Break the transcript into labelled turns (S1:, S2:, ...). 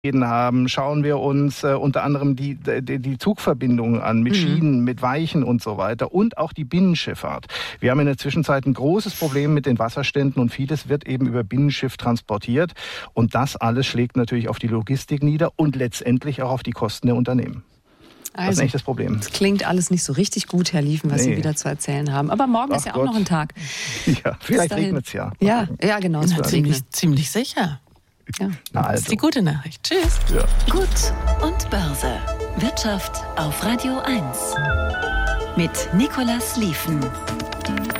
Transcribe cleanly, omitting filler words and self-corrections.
S1: haben, schauen wir uns unter anderem die Zugverbindungen an mit Schienen, mit Weichen und so weiter und auch die Binnenschifffahrt. Wir haben in der Zwischenzeit ein großes Problem mit den Wasserständen und vieles wird eben über Binnenschiff transportiert und das alles schlägt natürlich auf die Logistik nieder und letztendlich auch auf die Kosten der Unternehmen. Das ist eigentlich das Problem.
S2: Das klingt alles nicht so richtig gut, Herr Lieven, was Sie wieder zu erzählen haben. Aber morgen ist ja auch noch ein Tag.
S1: Ja, vielleicht regnet es ja.
S2: Ja, genau.
S3: Ziemlich sicher.
S2: Ja.
S3: Das ist die gute Nachricht. Tschüss.
S4: Ja. Gut und Börse. Wirtschaft auf Radio 1. Mit Nicolas Lieven.